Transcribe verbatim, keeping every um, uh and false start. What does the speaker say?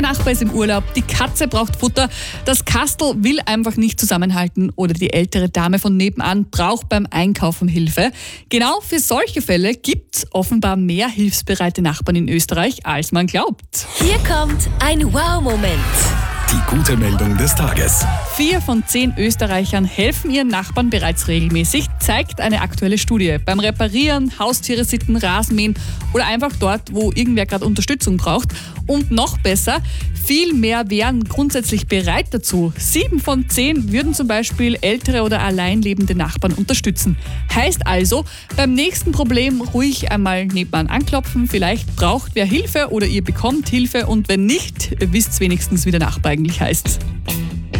der Nachbar ist im Urlaub, die Katze braucht Futter, das Kastel will einfach nicht zusammenhalten oder die ältere Dame von nebenan braucht beim Einkaufen Hilfe. Genau für solche Fälle gibt es offenbar mehr hilfsbereite Nachbarn in Österreich, als man glaubt. Hier kommt ein Wow-Moment. Die gute Meldung des Tages. Vier von zehn Österreichern helfen ihren Nachbarn bereits regelmäßig, zeigt eine aktuelle Studie. Beim Reparieren, Haustiere sitten, Rasenmähen oder einfach dort, wo irgendwer gerade Unterstützung braucht. Und noch besser, viel mehr wären grundsätzlich bereit dazu. Sieben von zehn würden zum Beispiel ältere oder allein lebende Nachbarn unterstützen. Heißt also, beim nächsten Problem ruhig einmal nebenan anklopfen. Vielleicht braucht wer Hilfe oder ihr bekommt Hilfe und wenn nicht, wisst wenigstens, wie der Nachbar eigentlich heißt.